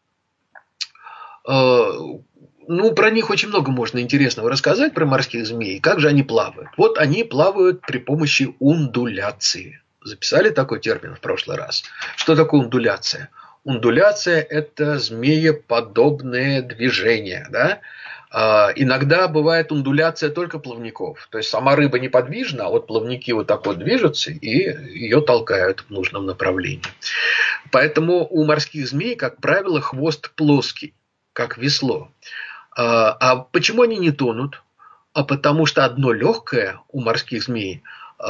Ну, про них очень много можно интересного рассказать, про морских змей. Как же они плавают? Вот они плавают при помощи ундуляции. Записали такой термин в прошлый раз? Что такое ундуляция? Ундуляция – это змееподобное движение, да? Иногда бывает ундуляция только плавников. То есть сама рыба неподвижна, а вот плавники вот так вот движутся и ее толкают в нужном направлении. Поэтому у морских змей, как правило, хвост плоский, как весло. А почему они не тонут? А потому что одно легкое у морских змей,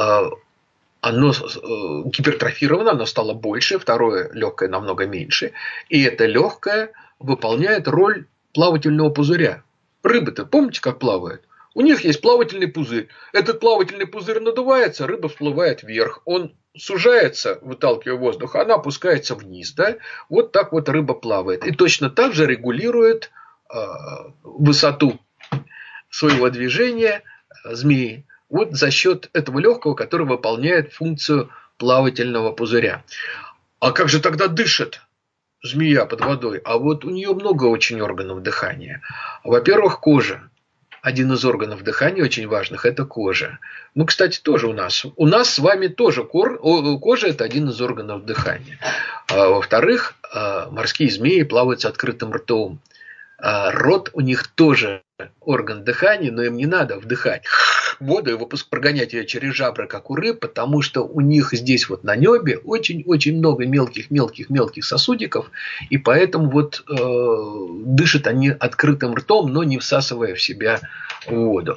оно гипертрофировано, оно стало больше, второе легкое намного меньше. И это легкое выполняет роль плавательного пузыря. Рыбы-то, помните, как плавают? У них есть плавательный пузырь. Этот плавательный пузырь надувается, рыба всплывает вверх. Он сужается, выталкивая воздух, она опускается вниз. Да? Вот так вот рыба плавает. И точно так же регулирует э, высоту своего движения змеи. Вот за счет этого легкого, который выполняет функцию плавательного пузыря. А как же тогда дышит змея под водой? А вот у нее много очень органов дыхания. Во-первых, кожа. Один из органов дыхания очень важных – это кожа. Мы, кстати, тоже у нас. У нас с вами тоже кожа – это один из органов дыхания. А во-вторых, морские змеи плавают с открытым ртом. Рот у них тоже орган дыхания, но им не надо вдыхать воду и выпуск, прогонять ее через жабры, как у рыб, потому что у них здесь вот на небе очень-очень много мелких-мелких-мелких сосудиков, и поэтому вот э, дышат они открытым ртом, но не всасывая в себя воду.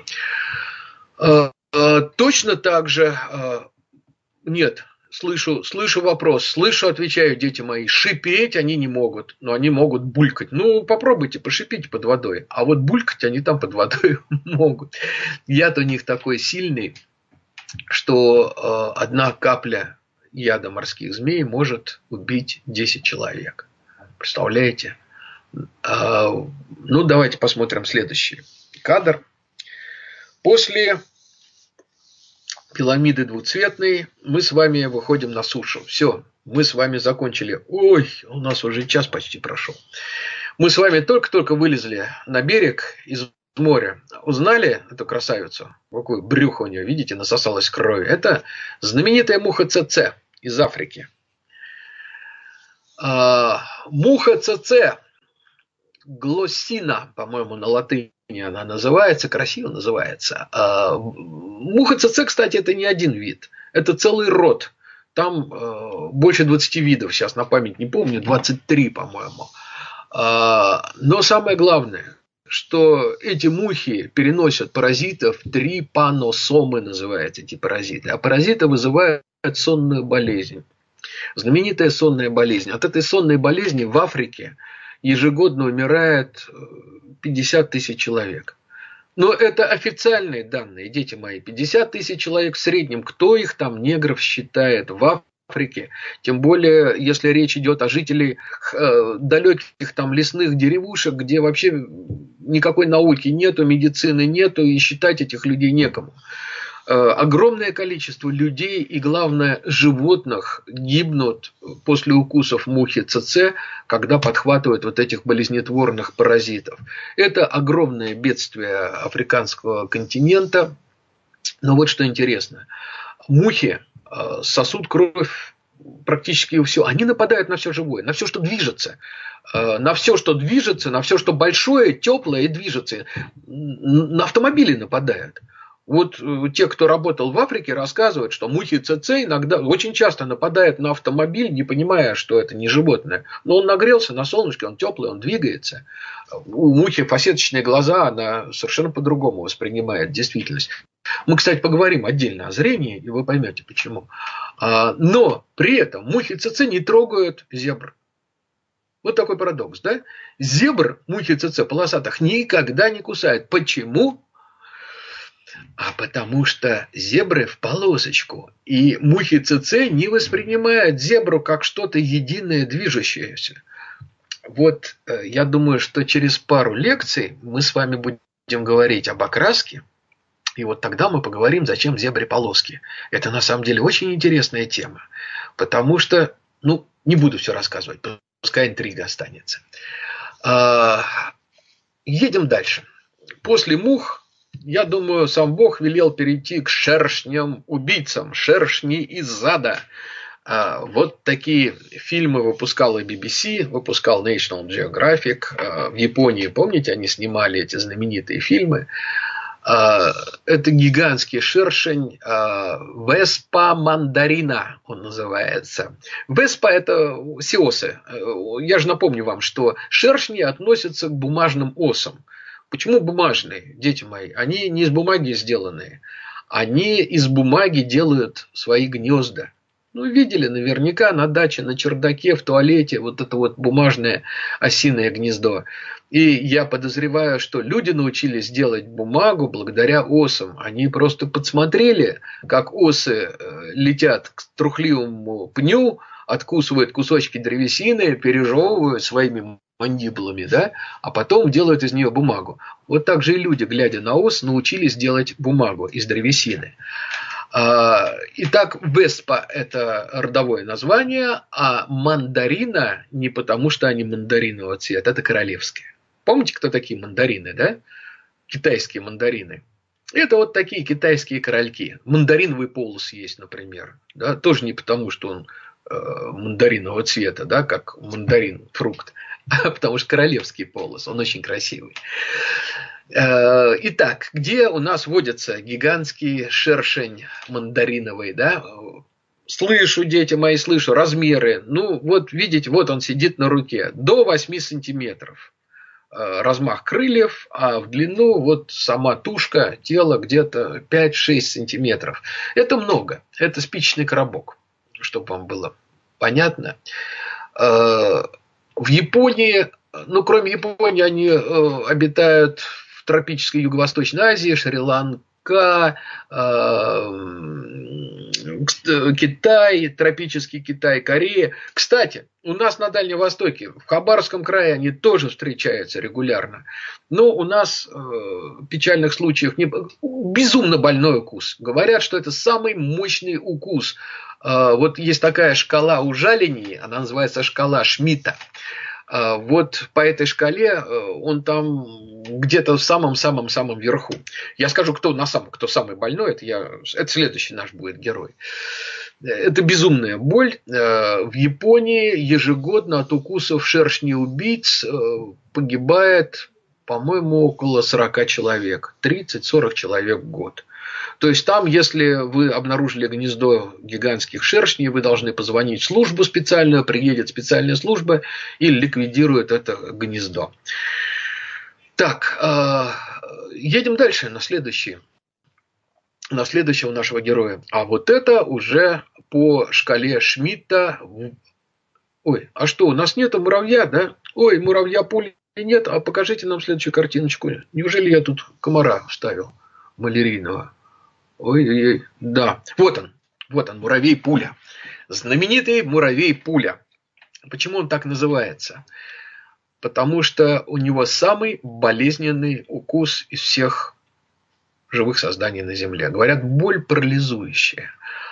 Э, э, точно так же, э, нет, слышу, слышу вопрос, слышу, отвечаю, дети мои, шипеть они не могут, но они могут булькать. Ну, попробуйте, пошипите под водой. А вот булькать они там под водой могут. Яд у них такой сильный, что э, одна капля яда морских змей может убить десять человек. Представляете? Ну, давайте посмотрим следующий кадр. После пирамиды двуцветной мы с вами выходим на сушу. Все, мы с вами закончили. Ой, у нас уже час почти прошел. Мы с вами только-только вылезли на берег из моря. Узнали эту красавицу? Какое брюхо у нее, видите, насосалось крови. Это знаменитая муха ЦЦ из Африки. А, муха ЦЦ, глоссина, по-моему, на латыни она называется, красиво называется. А, муха ЦЦ, кстати, это не один вид, это целый род. Там э, больше двадцати видов, сейчас на память не помню, двадцать три, по-моему. А, но самое главное, что эти мухи переносят паразитов, трипаносомы называются эти паразиты. А паразиты вызывают сонную болезнь. Знаменитая сонная болезнь. От этой сонной болезни в Африке ежегодно умирает пятьдесят тысяч человек. Но это официальные данные, дети мои. пятьдесят тысяч человек в среднем. Кто их там, негров, считает в Африке? Тем более, если речь идет о жителях э, далеких там лесных деревушек, где вообще никакой науки нету, медицины нету, и считать этих людей некому. Огромное количество людей и, главное, животных гибнут после укусов мухи ЦЦ, когда подхватывают вот этих болезнетворных паразитов. Это огромное бедствие африканского континента. Но вот что интересно. Мухи сосут кровь практически у всего. Они нападают на все живое, на все, что движется. На все, что движется, на все, что большое, теплое и движется. На автомобили нападают. Вот те, кто работал в Африке, рассказывают, что мухи ЦЦ иногда, очень часто нападают на автомобиль, не понимая, что это не животное. Но он нагрелся на солнышке, он теплый, он двигается. У мухи фасеточные глаза, она совершенно по-другому воспринимает действительность. Мы, кстати, поговорим отдельно о зрении, и вы поймете почему. Но при этом мухи ЦЦ не трогают зебр. Вот такой парадокс, да? Зебр, мухи ЦЦ полосатых, никогда не кусают. Почему? А потому что зебры в полосочку. И мухи ЦЦ не воспринимают зебру как что-то единое, движущееся. Вот я думаю, что через пару лекций мы с вами будем говорить об окраске. И вот тогда мы поговорим, зачем зебре полоски. Это на самом деле очень интересная тема. Потому что, ну, не буду все рассказывать, пускай интрига останется. Едем дальше. После мух, я думаю, сам Бог велел перейти к шершням-убийцам. Шершни из ада. Вот такие фильмы выпускала би би си, выпускал National Geographic. В Японии, помните, они снимали эти знаменитые фильмы. Это гигантский шершень, Веспа мандарина он называется. Веспа это сиосы. Я же напомню вам, что шершни относятся к бумажным осам. Почему бумажные, дети мои? Они не из бумаги сделанные. Они из бумаги делают свои гнезда. Ну, видели наверняка на даче, на чердаке, в туалете вот это вот бумажное осиное гнездо. И я подозреваю, что люди научились делать бумагу благодаря осам. Они просто подсмотрели, как осы летят к трухливому пню, откусывают кусочки древесины, пережевывают своими мандибулами, да, а потом делают из нее бумагу. Вот так же и люди, глядя на ос, научились делать бумагу из древесины. Итак, Веспа – это родовое название, а мандарина не потому, что они мандаринового цвета, это королевские. Помните, кто такие мандарины, да? Китайские мандарины. Это вот такие китайские корольки. Мандариновый полос есть, например. Да? Тоже не потому, что он э, мандаринового цвета, да, как мандарин, фрукт, а потому что королевский полос. Он очень красивый. Итак, где у нас водится гигантский шершень мандариновый, да? Слышу, дети мои, слышу размеры. Ну, вот видите, вот он сидит на руке. До восьми сантиметров размах крыльев, а в длину вот сама тушка, тело где-то пять-шесть сантиметров. Это много. Это спичечный коробок, чтобы вам было понятно. В Японии, ну, кроме Японии, они обитают в тропической Юго-Восточной Азии, Шри-Ланка, Китай, тропический Китай, Корея. Кстати, у нас на Дальнем Востоке, в Хабаровском крае они тоже встречаются регулярно. Но у нас э, печальных случаев не... безумно больной укус. Говорят, что это самый мощный укус. Э, вот есть такая шкала ужалений, она называется шкала Шмидта. Э, вот по этой шкале э, он там где-то в самом-самом-самом верху. Я скажу, кто на самом, кто самый больной, это, я, это следующий наш будет герой. Это безумная боль. В Японии ежегодно от укусов шершней-убийц погибает, по-моему, около сорока человек. тридцать-сорок человек в год. То есть там, если вы обнаружили гнездо гигантских шершней, вы должны позвонить в службу специальную, приедет специальная служба и ликвидирует это гнездо. Так, едем дальше на следующий. На следующего нашего героя. А вот это уже по шкале Шмидта. Ой, а что, у нас нету муравья, да? Ой, муравья пули нет, а покажите нам следующую картиночку. Неужели я тут комара вставил малярийного? Ой-ой-ой, да, вот он, вот он, муравей-пуля. Знаменитый муравей-пуля. Почему он так называется? Потому что у него самый болезненный укус из всех живых созданий на Земле. Говорят, боль парализующая.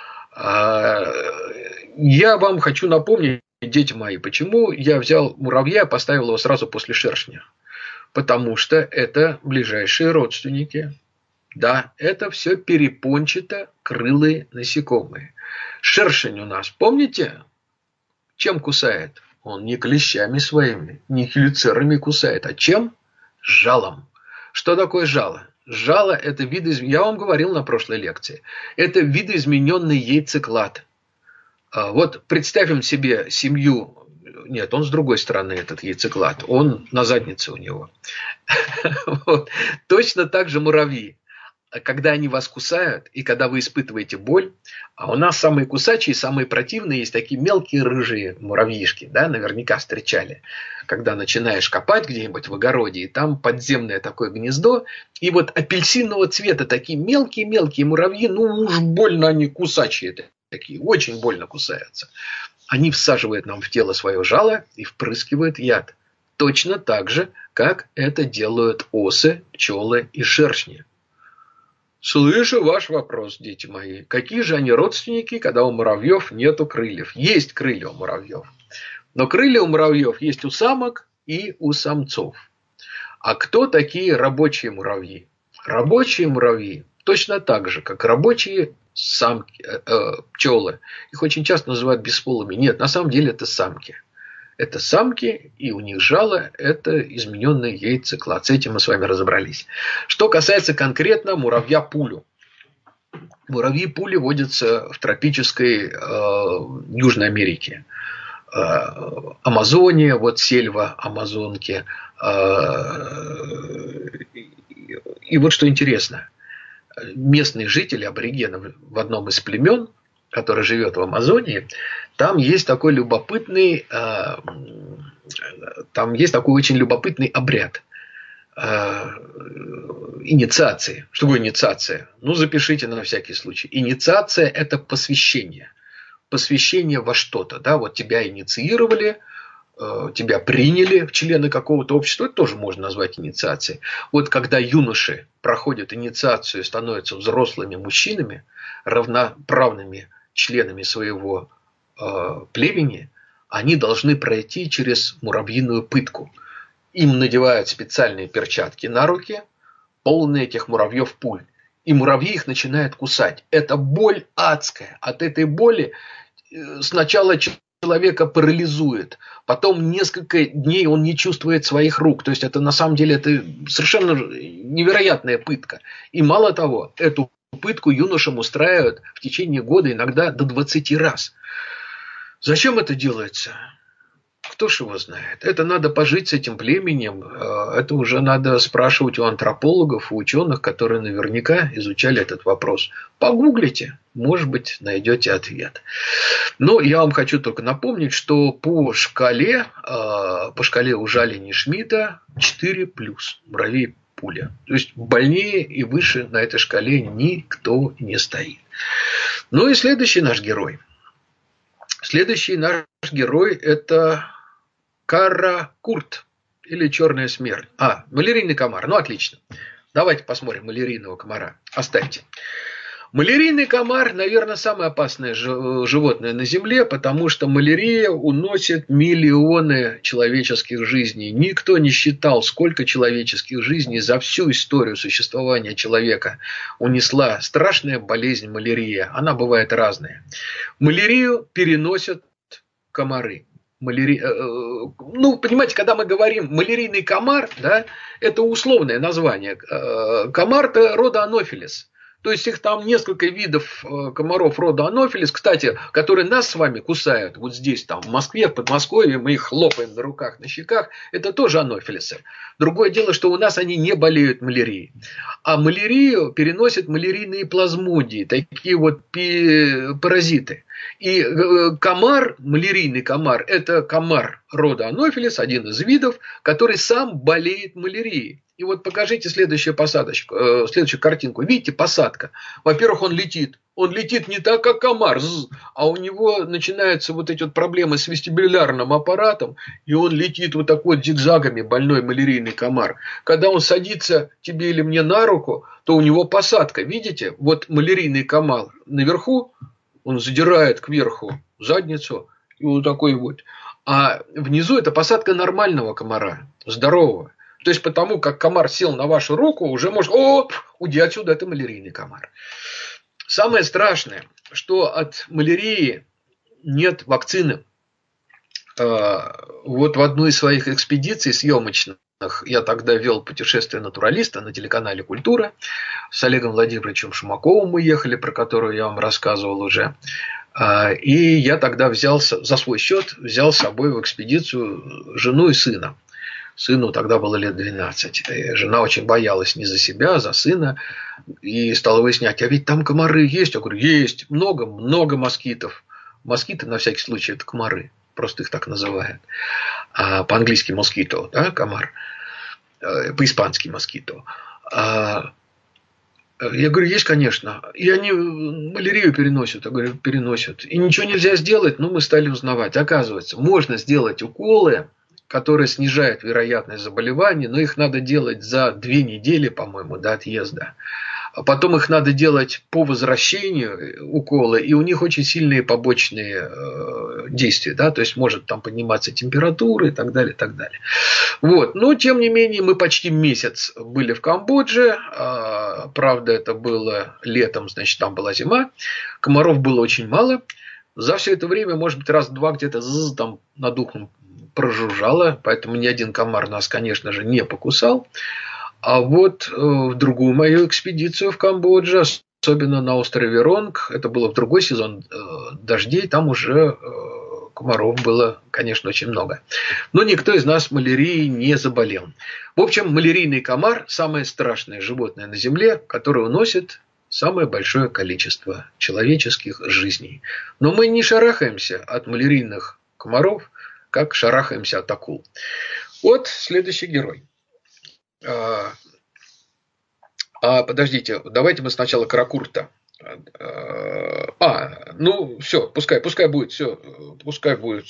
Я вам хочу напомнить, дети мои, почему я взял муравья и поставил его сразу после шершня. Потому что это ближайшие родственники. Да, это все перепончато-крылые насекомые. Шершень у нас, помните, чем кусает? Он не клещами своими, не хелицерами кусает, а чем? Жалом. Что такое жало? Жало – это видоизмененный, я вам говорил на прошлой лекции, это видоизмененный яйцеклад. Вот представим себе семью, нет, он с другой стороны, этот яйцеклад, он на заднице у него. Вот. Точно так же муравьи. Когда они вас кусают, и когда вы испытываете боль, а у нас самые кусачие, самые противные, есть такие мелкие рыжие муравьишки, да, наверняка встречали, когда начинаешь копать где-нибудь в огороде, и там подземное такое гнездо, и вот апельсинового цвета такие мелкие-мелкие муравьи, ну уж больно они кусачие такие, очень больно кусаются. Они всаживают нам в тело свое жало и впрыскивают яд. Точно так же, как это делают осы, пчелы и шершни. Слышу ваш вопрос, дети мои. Какие же они родственники, когда у муравьев нету крыльев? Есть крылья у муравьев. Но крылья у муравьев есть у самок и у самцов. А кто такие рабочие муравьи? Рабочие муравьи точно так же, как рабочие самки, э, э, пчелы. Их очень часто называют бесполыми. Нет, на самом деле это самки. Это самки, и у них жало – это измененный яйцеклад. С этим мы с вами разобрались. Что касается конкретно муравья-пулю. Муравьи-пули водятся в тропической э, Южной Америке. Э, Амазония, вот сельва Амазонки. Э, и вот что интересно. Местные жители, аборигены в одном из племен, который живет в Амазонии, там есть такой любопытный, э, там есть такой очень любопытный обряд э, инициации. Что такое инициация? Ну, запишите на всякий случай. Инициация – это посвящение. Посвящение во что-то. Да? Вот тебя инициировали, э, тебя приняли в члены какого-то общества. Это тоже можно назвать инициацией. Вот когда юноши проходят инициацию и становятся взрослыми мужчинами, равноправными членами своего э, племени, они должны пройти через муравьиную пытку. Им надевают специальные перчатки на руки, полные этих муравьев пуль. И муравьи их начинают кусать. Это боль адская. От этой боли сначала человека парализует, потом несколько дней он не чувствует своих рук. То есть это на самом деле это совершенно невероятная пытка. И мало того, эту пытку юношам устраивают в течение года иногда до двадцати раз. Зачем это делается? Кто ж его знает? Это надо пожить с этим племенем. Это уже надо спрашивать у антропологов, у ученых, которые наверняка изучали этот вопрос. Погуглите, может быть, найдете ответ. Но я вам хочу только напомнить, что по шкале, по шкале ужалений Шмидта четыре плюс. Муравей пуля. То есть больнее и выше на этой шкале никто не стоит. Ну и следующий наш герой. Следующий наш герой – это Каракурт или Черная смерть. А, малярийный комар. Ну, отлично. Давайте посмотрим малярийного комара. Оставьте. Малярийный комар, наверное, самое опасное животное на Земле, потому что малярия уносит миллионы человеческих жизней. Никто не считал, сколько человеческих жизней за всю историю существования человека унесла страшная болезнь малярия. Она бывает разная. Малярию переносят комары. Маляри... Ну, понимаете, когда мы говорим малярийный комар, да, это условное название. Комар-то рода Анофилис. То есть их там несколько видов комаров рода Анофилис, кстати, которые нас с вами кусают. Вот здесь, там, в Москве, в Подмосковье, мы их хлопаем на руках, на щеках. Это тоже анофилисы. Другое дело, что у нас они не болеют малярией. А малярию переносят малярийные плазмодии, такие вот паразиты. И комар, малярийный комар, это комар рода Анофилис, один из видов, который сам болеет малярией. И вот покажите следующую посадочку, э, следующую картинку. Видите, посадка. Во-первых, он летит. Он летит не так, как комар, а у него начинаются вот эти вот проблемы с вестибулярным аппаратом, и он летит вот так вот зигзагами, больной малярийный комар. Когда он садится тебе или мне на руку, то у него посадка. Видите, вот малярийный комар наверху, он задирает кверху задницу, и вот такой вот. А внизу это посадка нормального комара, здорового. То есть, потому как комар сел на вашу руку, уже может... О, уйди отсюда, это малярийный комар. Самое страшное, что от малярии нет вакцины. Вот в одну из своих экспедиций съемочных я тогда вел путешествие натуралиста на телеканале «Культура». С Олегом Владимировичем Шумаковым мы ехали, про которую я вам рассказывал уже. И я тогда взял за свой счет, взял с собой в экспедицию жену и сына. Сыну тогда было лет двенадцать. Жена очень боялась не за себя, а за сына. И стала выяснять, а ведь там комары есть? Я говорю, есть. Много, много москитов. Москиты, на всякий случай, это комары. Просто их так называют. А по-английски москито, да, комар. По-испански москито. А я говорю, есть, конечно. И они малярию переносят. Я говорю, переносят. И ничего нельзя сделать. Но мы стали узнавать. Оказывается, можно сделать уколы, которые снижают вероятность заболеваний, но их надо делать за две недели, по-моему, до отъезда. А потом их надо делать по возвращению укола, и у них очень сильные побочные действия, да, то есть может там подниматься температура и так далее, и так далее. Вот. Но, тем не менее, мы почти месяц были в Камбодже, правда, это было летом, значит, там была зима, комаров было очень мало. За все это время, может быть, раз-два где-то там над ухом прожужжало, поэтому ни один комар нас, конечно же, не покусал. А вот в другую мою экспедицию в Камбодже, особенно на острове Ронг, это было в другой сезон дождей, там уже комаров было, конечно, очень много. Но никто из нас малярией не заболел. В общем, малярийный комар – самое страшное животное на Земле, которое уносит самое большое количество человеческих жизней. Но мы не шарахаемся от малярийных комаров, как шарахаемся от акул. Вот следующий герой. А, а подождите, давайте мы сначала Каракурта. А, ну все, пускай, пускай будет, все, пускай будет.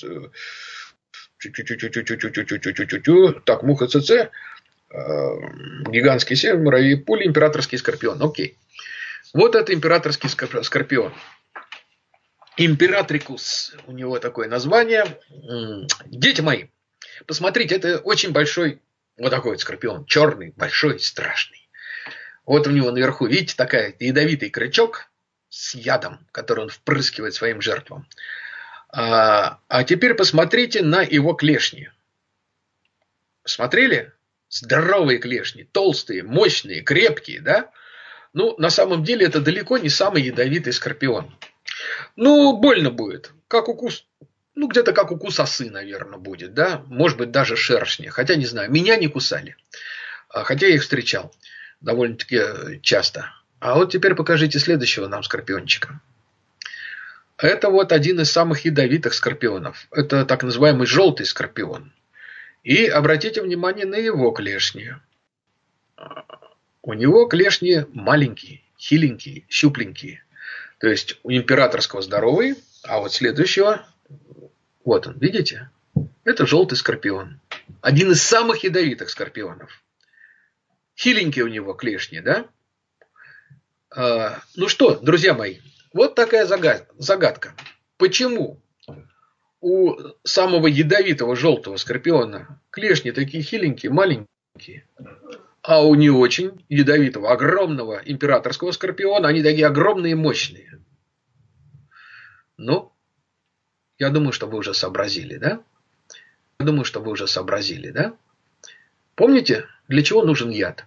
Так, муха ЦЦ, гигантский север, муравей пули, императорский скорпион. Окей. Вот это императорский скорпион. Императрикус, у него такое название. Дети мои, посмотрите, это очень большой, вот такой вот скорпион, черный, большой, страшный. Вот у него наверху, видите, такой ядовитый крючок с ядом, который он впрыскивает своим жертвам. А, а теперь посмотрите на его клешни. Смотрели? Здоровые клешни, толстые, мощные, крепкие, да? Ну, на самом деле, это далеко не самый ядовитый скорпион. Ну, больно будет. Как укус, ну, где-то как укус осы, наверное, будет, да? Может быть, даже шершни. Хотя, не знаю, меня не кусали. Хотя я их встречал довольно-таки часто. А вот теперь покажите следующего нам скорпиончика. Это вот один из самых ядовитых скорпионов. Это так называемый желтый скорпион. И обратите внимание на его клешни. У него клешни маленькие, хиленькие, щупленькие. То есть у императорского здоровый, а вот следующего, вот он, видите? Это желтый скорпион. Один из самых ядовитых скорпионов. Хиленькие у него клешни, да? А, ну что, друзья мои, вот такая загадка. Почему у самого ядовитого желтого скорпиона клешни такие хиленькие, маленькие, а у не очень ядовитого, огромного императорского скорпиона они такие огромные и мощные? Ну, я думаю, что вы уже сообразили, да? Я думаю, что вы уже сообразили, да? Помните, для чего нужен яд?